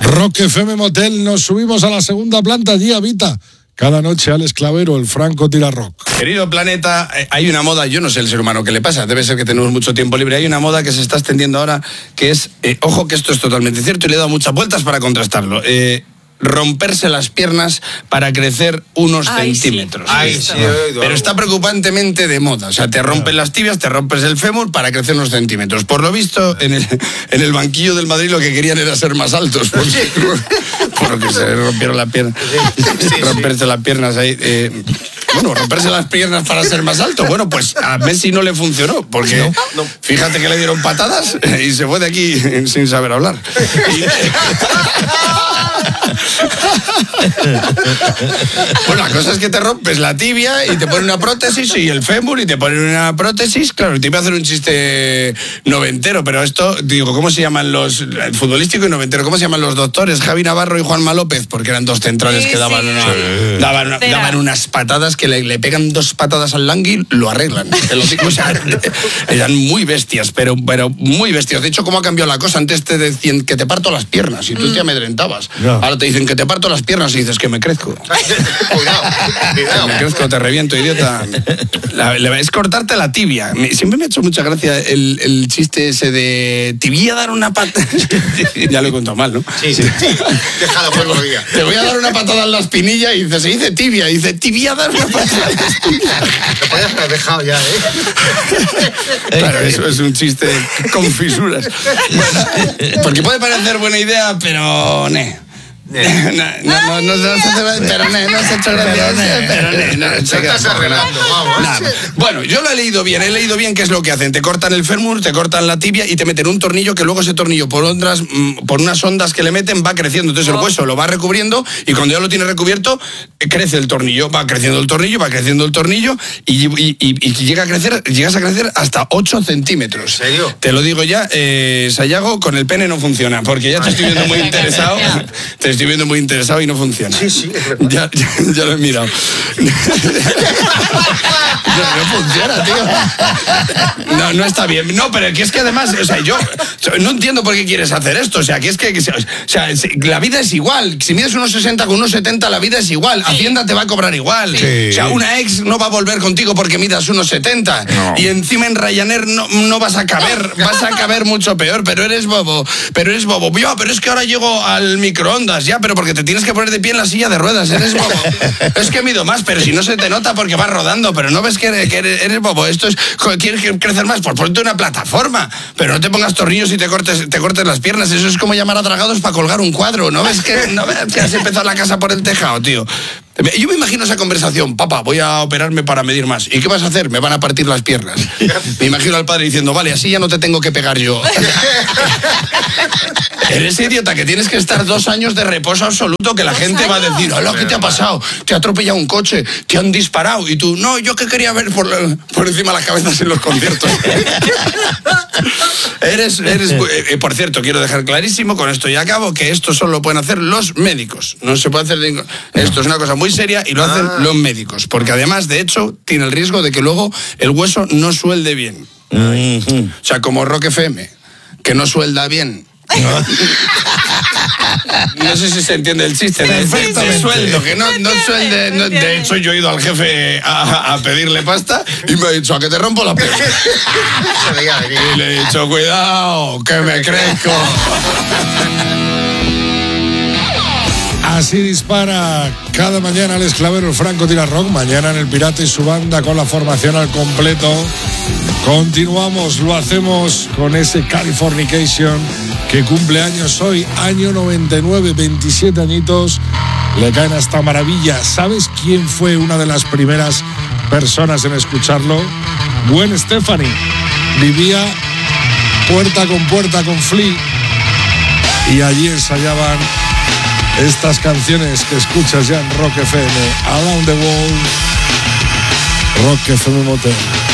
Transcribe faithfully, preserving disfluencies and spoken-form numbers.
Rock F M Motel, nos subimos a la segunda planta, allí habita cada noche Alex Clavero, el Franco Tira Rock. Querido planeta, hay una moda, yo no sé el ser humano qué le pasa, debe ser que tenemos mucho tiempo libre, hay una moda que se está extendiendo ahora, que es, eh, ojo que esto es totalmente cierto y le he dado muchas vueltas para contrastarlo, eh, romperse las piernas para crecer unos Ay, centímetros. Sí. Ay, sí, pero está preocupantemente de moda. O sea, te rompes las tibias, te rompes el fémur para crecer unos centímetros. Por lo visto, en el, en el banquillo del Madrid lo que querían era ser más altos. Porque, porque se rompieron las piernas. Sí, romperse sí. las piernas ahí. Eh, bueno, romperse las piernas para ser más alto. Bueno, pues a Messi no le funcionó. Porque no, no. Fíjate que le dieron patadas y se fue de aquí sin saber hablar. Y, bueno, la cosa es que te rompes la tibia y te ponen una prótesis y el fémur y te ponen una prótesis. Claro, te iba a hacer un chiste noventero, pero esto, digo, ¿cómo se llaman los futbolístico y noventero? ¿Cómo se llaman los doctores? Javi Navarro y Juanma López, porque eran dos centrales sí, que daban, sí. una, sí. daban, daban unas patadas que le, le pegan dos patadas al langui, lo arreglan. Lo digo, o sea, eran muy bestias, pero, pero muy bestias. De hecho, ¿cómo ha cambiado la cosa? Antes te decían que te parto las piernas y tú mm. te amedrentabas. No. Ahora te dicen que te parto las piernas y dices que me crezco. Cuidado, cuidado. Que me crezco, te reviento, idiota. La, la, es cortarte la tibia. Siempre me ha hecho mucha gracia el, el chiste ese de te voy a dar una patada. Ya lo he contado mal, ¿no? Sí, sí. sí. Déjalo por lo diga. Te voy a dar una patada en la espinilla y dice, se dice tibia. Y dice, te voy a dar una patada en la espinilla. Lo podías haber dejado ya, ¿eh? Claro, eso es un chiste con fisuras. Bueno, porque puede parecer buena idea, pero... ne. No, no, no, no, no, pero no, no se ha hecho gracia, pero no, no, se estás arreglando, vamos. Bueno, yo lo he leído bien, he leído bien qué es lo que hacen. Te cortan el fémur, te cortan la tibia y te meten un tornillo que luego ese tornillo por otras, por unas ondas que le meten va creciendo. Entonces el hueso lo va recubriendo y cuando ya lo tiene recubierto crece el tornillo, va creciendo el tornillo, va creciendo el tornillo y, y, y, y llega a crecer, llegas a crecer hasta ocho centímetros. ¿En serio? Te lo digo ya, eh, Sayago, con el pene no funciona, porque ya te estoy viendo muy interesado. Te estoy viendo muy interesado y no funciona. Sí, sí. Ya, ya, ya lo he mirado. No, no funciona, tío. No, no está bien. No, pero que es que además, o sea, yo no entiendo por qué quieres hacer esto. O sea, que es que, o sea, la vida es igual. Si mides unos sesenta con unos setenta, la vida es igual. Hacienda te va a cobrar igual. Sí. O sea, una ex no va a volver contigo porque midas unos setenta. No. Y encima en Ryanair no, no vas a caber. Vas a caber mucho peor, pero eres bobo. Pero eres bobo. Yo, pero es que ahora llego al microondas, ya, pero porque te tienes que poner de pie en la silla de ruedas. Eres bobo. Es que mido más, pero si no se te nota porque vas rodando. Pero no ves que eres, que eres, eres bobo. Esto es, joder, ¿quieres crecer más? Pues ponte una plataforma. Pero no te pongas tornillos y te cortes, te cortes las piernas. Eso es como llamar a dragados para colgar un cuadro. ¿No ves que, no ves que has empezado la casa por el tejado, tío? Yo me imagino esa conversación, papá, voy a operarme para medir más. ¿Y qué vas a hacer? Me van a partir las piernas. Me imagino al padre diciendo, vale, así ya no te tengo que pegar yo. Eres idiota, que tienes que estar dos años de reposo absoluto, que la gente va a decir, hola, ¿qué te ha pasado? Te ha atropellado un coche, te han disparado. Y tú, no, yo que quería ver por, por encima las cabezas en los conciertos. Eres, eres, eh, por cierto, quiero dejar clarísimo, con esto ya acabo, que esto solo lo pueden hacer los médicos. No se puede hacer... De... Esto es una cosa muy seria y lo hacen ah. los médicos. Porque además, de hecho, tiene el riesgo de que luego el hueso no suelde bien. Uh-huh. O sea, como Rock F M, que no suelda bien. No. No sé si se entiende el chiste de, de, de sueldo, que no, no suelde. No, de hecho, yo he ido al jefe a, a pedirle pasta y me ha dicho, ¿a que te rompo la pierna? Y le he dicho, cuidado, que me crezco. Así dispara cada mañana Alex Clavero, el Franco Tira Rock. Mañana en el Pirata y su banda con la formación al completo. Continuamos, lo hacemos con ese Californication que cumple años hoy, año noventa y nueve, veintisiete añitos. Le caen hasta maravilla. ¿Sabes quién fue una de las primeras personas en escucharlo? Gwen Stefani. Vivía puerta con puerta con Flea y allí ensayaban estas canciones que escuchas ya en Rock F M. Around the World, Rock F M Motel.